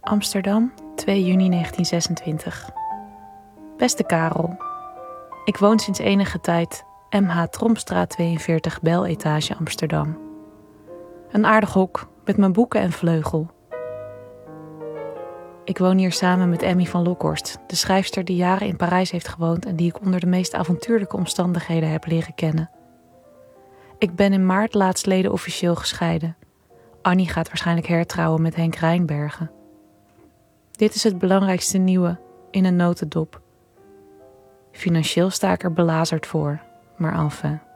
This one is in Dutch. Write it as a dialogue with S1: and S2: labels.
S1: Amsterdam, 2 juni 1926. Beste Karel, ik woon sinds enige tijd MH Tromstraat 42, Bel-etage Amsterdam. Een aardig hok met mijn boeken en vleugel. Ik woon hier samen met Emmy van Lokhorst, de schrijfster die jaren in Parijs heeft gewoond en die ik onder de meest avontuurlijke omstandigheden heb leren kennen. Ik ben in maart laatstleden officieel gescheiden. Annie gaat waarschijnlijk hertrouwen met Henk Rijnbergen. Dit is het belangrijkste nieuwe in een notendop. Financieel sta ik er belazerd voor, maar enfin.